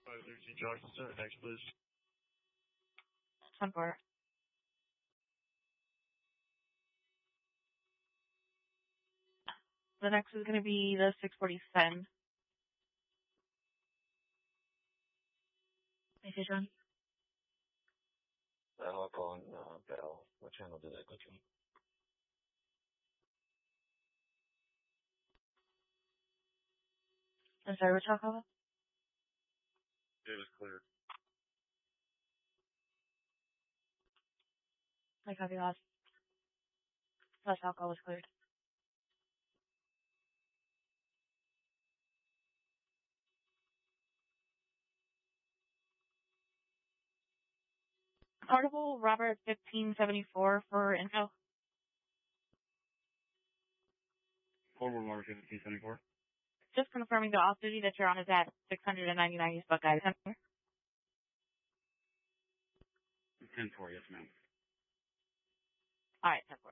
513 Jackson Center. Next, please. 10-4. The next is going to be the 647. Hey, John. I'll call on Bell. What channel did I go to? I'm sorry, which alcohol? It was cleared. I copy last. Last alcohol was cleared. Article Robert 1574 for info. Forward Robert 1574. Just confirming the off-duty that you're on is at 699 East Buckeye. 10-4. 10-4, yes, ma'am. All right, 10-4.